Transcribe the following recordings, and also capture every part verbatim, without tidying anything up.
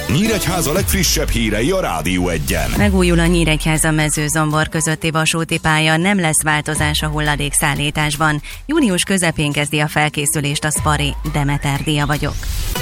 Nyíregyháza legfrissebb hírei a Rádió Egyen. Megújul a Nyíregyháza-Mezőzombor közötti vasúti pálya, nem lesz változás a hulladékszállításban. Június közepén kezdi a felkészülést a Spari. Demeter Dia vagyok.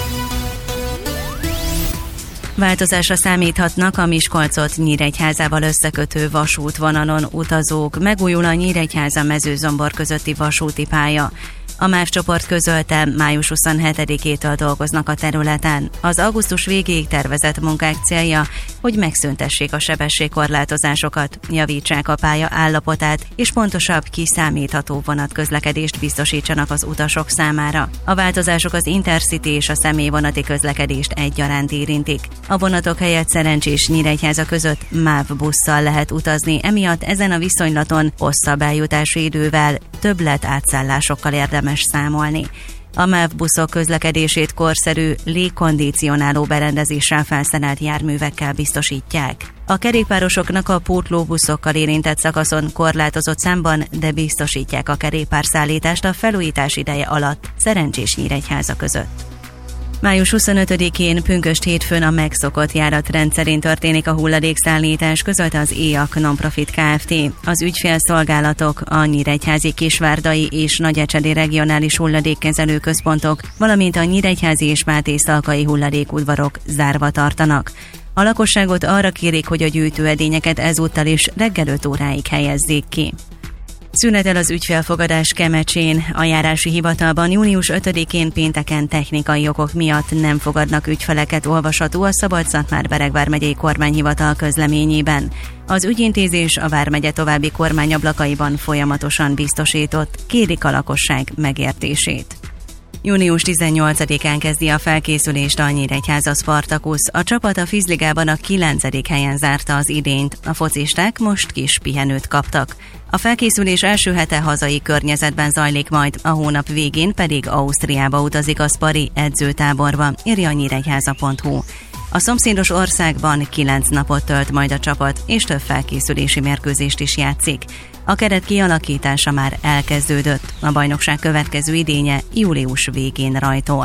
Változásra számíthatnak a Miskolcot Nyíregyházával összekötő vasútvonalon utazók. Megújul a Nyíregyháza-Mezőzombor közötti vasúti pálya. A MÁV csoport közölte, május huszonhetedikétől dolgoznak a területen. Az augusztus végéig tervezett munkák célja, hogy megszüntessék a sebességkorlátozásokat, javítsák a pálya állapotát, és pontosabb, kiszámítható vonatközlekedést biztosítsanak az utasok számára. A változások az Intercity és a személyvonati közlekedést egyaránt érintik. A vonatok helyett Szerencsés Nyíregyháza között MÁV busszal lehet utazni, emiatt ezen a viszonylaton hosszabb eljutási idővel, többlet átszállásokkal érdemes számolni. A MÁV buszok közlekedését korszerű, légkondicionáló berendezéssel felszerelt járművekkel biztosítják. A kerékpárosoknak a pótlóbuszokkal érintett szakaszon korlátozott számban, de biztosítják a kerékpárszállítást a felújítás ideje alatt Szerencsés Nyíregyháza között. május huszonötödikén pünkösd hétfőn a megszokott járatrend szerint történik a hulladékszállítás, közölte az éjak Nonprofit Kft. Az ügyfélszolgálatok, a nyíregyházi kisvárdai és nagyecsedi regionális hulladékkezelő központok, valamint a nyíregyházi és mátészalkai hulladékudvarok zárva tartanak. A lakosságot arra kérik, hogy a gyűjtőedényeket ezúttal is reggel öt óráig helyezzék ki. Szünetel az ügyfélfogadás Kemecsén. A járási hivatalban június ötödikén pénteken technikai okok miatt nem fogadnak ügyfeleket, olvasható a Szabolcs-Szatmár-Bereg vármegyei kormányhivatal közleményében. Az ügyintézés a vármegye további kormányablakaiban folyamatosan biztosított, kérik a lakosság megértését. június tizennyolcadikán kezdi a felkészülést a Nyíregyháza Spartacus. A csapat a Fizligában a kilencedik helyen zárta az idényt. A focisták most kis pihenőt kaptak. A felkészülés első hete hazai környezetben zajlik majd, a hónap végén pedig Ausztriába utazik a Spari edzőtáborba, írja a nyíregyháza pont hu. A szomszédos országban kilenc napot tölt majd a csapat, és több felkészülési mérkőzést is játszik. A keret kialakítása már elkezdődött, a bajnokság következő idénye július végén rajtol.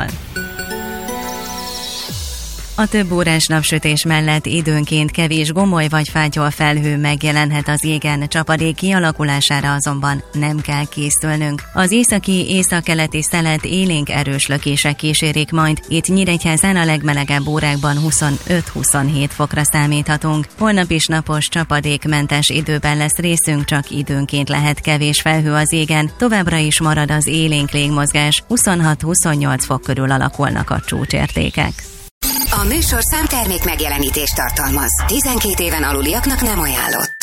A több órás napsütés mellett időnként kevés gomoly vagy fátyol felhő megjelenhet az égen, csapadék kialakulására azonban nem kell készülnünk. Az északi, északkeleti szelet élénk erős lökések kísérik majd, itt Nyíregyházán a legmelegebb órákban huszonöt-huszonhét fokra számíthatunk. Holnap is napos, csapadékmentes időben lesz részünk, csak időnként lehet kevés felhő az égen, továbbra is marad az élénk légmozgás, huszonhat-huszonnyolc fok körül alakulnak a csúcsértékek. A műsor számtermék megjelenítést tartalmaz. tizenkét éven aluliaknak nem ajánlott.